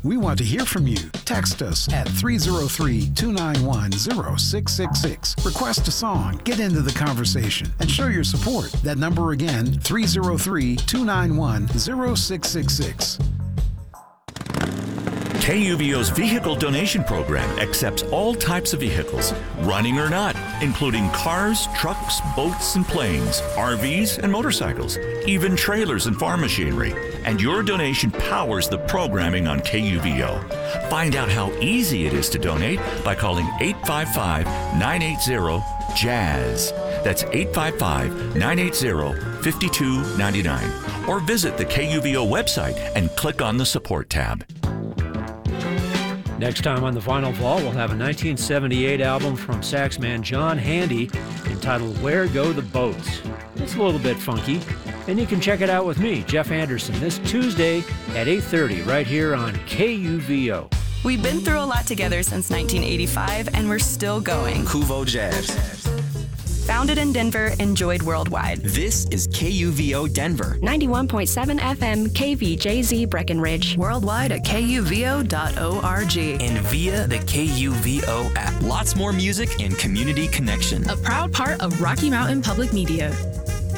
We want to hear from you. Text us at 303-291-0666. Request a song, get into the conversation, and show your support. That number again, 303-291-0666. KUVO's vehicle donation program accepts all types of vehicles, running or not, including cars, trucks, boats, and planes, RVs and motorcycles, even trailers and farm machinery. And your donation powers the programming on KUVO. Find out how easy it is to donate by calling 855-980-JAZZ. That's 855-980-5299. Or visit the KUVO website and click on the support tab. Next time on The Final Fall, we'll have a 1978 album from saxman John Handy entitled Where Go the Boats. It's a little bit funky, and you can check it out with me, Jeff Anderson, this Tuesday at 8:30 right here on KUVO. We've been through a lot together since 1985, and we're still going. KUVO Jazz. Founded in Denver, enjoyed worldwide. This is KUVO Denver. 91.7 FM KVJZ Breckenridge. Worldwide at kuvo.org. And via the KUVO app. Lots more music and community connection. A proud part of Rocky Mountain Public Media.